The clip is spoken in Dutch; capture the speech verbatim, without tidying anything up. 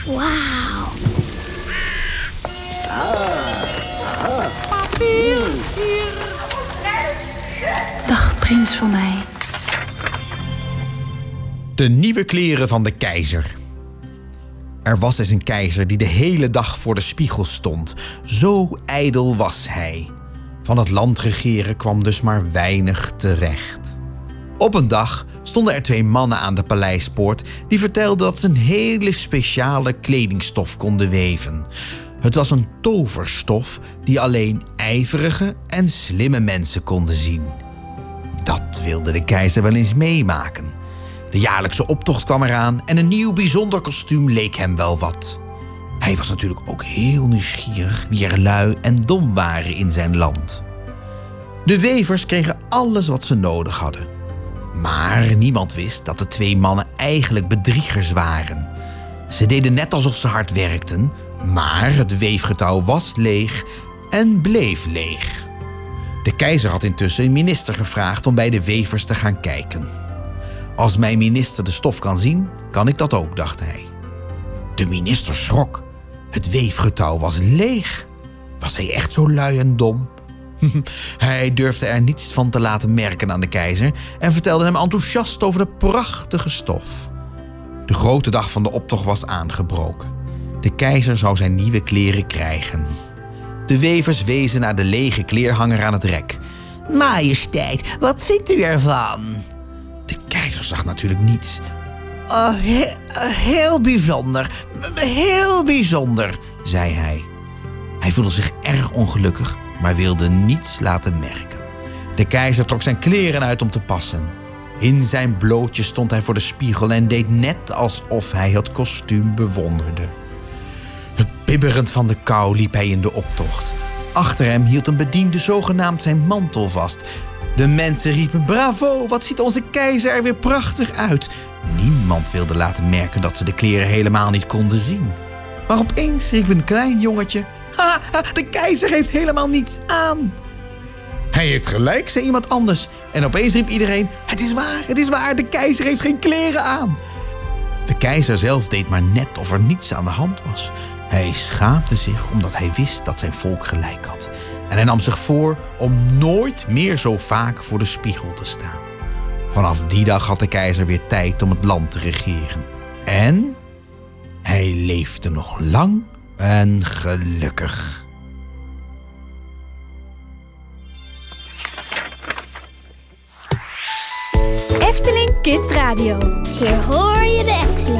Wauw. Papier, hier. Dag, prins van mij. De nieuwe kleren van de keizer. Er was eens een keizer die de hele dag voor de spiegel stond. Zo ijdel was hij. Van het land regeren kwam dus maar weinig terecht. Op een dag stonden er twee mannen aan de paleispoort die vertelden dat ze een hele speciale kledingstof konden weven. Het was een toverstof die alleen ijverige en slimme mensen konden zien. Dat wilde de keizer wel eens meemaken. De jaarlijkse optocht kwam eraan en een nieuw bijzonder kostuum leek hem wel wat. Hij was natuurlijk ook heel nieuwsgierig wie er lui en dom waren in zijn land. De wevers kregen alles wat ze nodig hadden. Maar niemand wist dat de twee mannen eigenlijk bedriegers waren. Ze deden net alsof ze hard werkten, maar het weefgetouw was leeg en bleef leeg. De keizer had intussen een minister gevraagd om bij de wevers te gaan kijken. Als mijn minister de stof kan zien, kan ik dat ook, dacht hij. De minister schrok. Het weefgetouw was leeg. Was hij echt zo lui en dom? Hij durfde er niets van te laten merken aan de keizer en vertelde hem enthousiast over de prachtige stof. De grote dag van de optocht was aangebroken. De keizer zou zijn nieuwe kleren krijgen. De wevers wezen naar de lege kleerhanger aan het rek. Majesteit, wat vindt u ervan? De keizer zag natuurlijk niets. Uh, he- uh, heel bijzonder, heel bijzonder, zei hij. Hij voelde zich erg ongelukkig, maar wilde niets laten merken. De keizer trok zijn kleren uit om te passen. In zijn blootje stond hij voor de spiegel en deed net alsof hij het kostuum bewonderde. Bibberend van de kou liep hij in de optocht. Achter hem hield een bediende zogenaamd zijn mantel vast. De mensen riepen: bravo, wat ziet onze keizer er weer prachtig uit. Niemand wilde laten merken dat ze de kleren helemaal niet konden zien. Maar opeens riep een klein jongetje: ha, de keizer heeft helemaal niets aan. Hij heeft gelijk, zei iemand anders. En opeens riep iedereen: het is waar, het is waar, de keizer heeft geen kleren aan. De keizer zelf deed maar net of er niets aan de hand was. Hij schaamde zich omdat hij wist dat zijn volk gelijk had. En hij nam zich voor om nooit meer zo vaak voor de spiegel te staan. Vanaf die dag had de keizer weer tijd om het land te regeren. En hij leefde nog lang en gelukkig. Efteling Kids Radio. Hier hoor je de Efteling.